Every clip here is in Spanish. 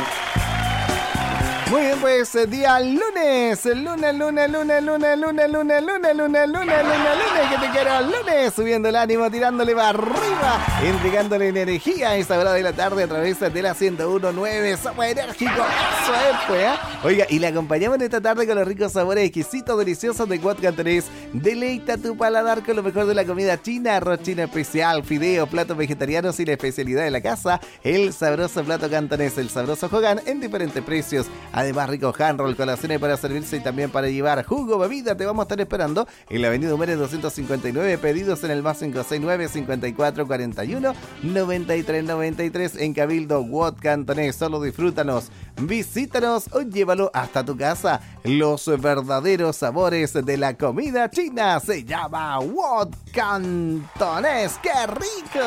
Muy bien, pues día lunes, que te quiero lunes, subiendo el ánimo, tirándole para arriba, entregándole energía a esta hora de la tarde a través de la 101.9, somos enérgicos, eso es, pues, ¿eh? Oiga, y le acompañamos en esta tarde con los ricos sabores exquisitos, deliciosos de Guat Cantonés. Deleita tu paladar con lo mejor de la comida china, arroz chino especial, fideos, platos vegetarianos y la especialidad de la casa, el sabroso plato cantonés, el sabroso Hogan en diferentes precios. Además, rico handroll, colaciones para servirse y también para llevar jugo, bebida. Te vamos a estar esperando en la avenida Humere 259. Pedidos en el más 569 54 41 93 93 en Cabildo Guat Cantonés. Solo disfrútanos, visítanos o llévalo hasta tu casa. Los verdaderos sabores de la comida china se llama Guat Cantonés. ¡Qué rico!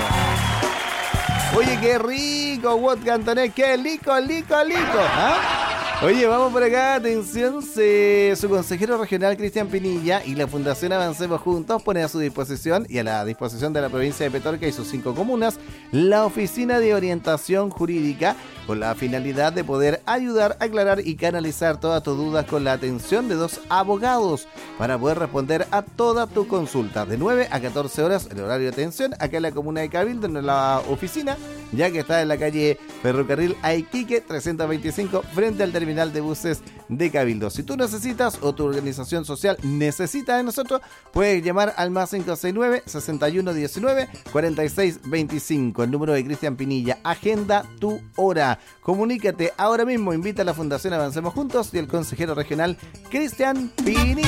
Oye, qué rico, Guat Cantonés, qué lico. ¿Ah? Oye, vamos por acá, atención, su consejero regional Cristian Pinilla y la Fundación Avancemos Juntos pone a su disposición y a la disposición de la provincia de Petorca y sus 5 comunas la oficina de orientación jurídica con la finalidad de poder ayudar, aclarar y canalizar todas tus dudas con la atención de 2 abogados para poder responder a toda tu consulta de 9 a 14 horas el horario de atención acá en la comuna de Cabildo, en la oficina, ya que está en la calle Ferrocarril Aiquique 325 frente al terminal de buses de Cabildo. Si tú necesitas o tu organización social necesita de nosotros, puedes llamar al más 569 6119 4625, el número de Cristian Pinilla. Agenda tu hora. Comunícate ahora mismo, invita a la Fundación Avancemos Juntos y el consejero regional Cristian Pinilla.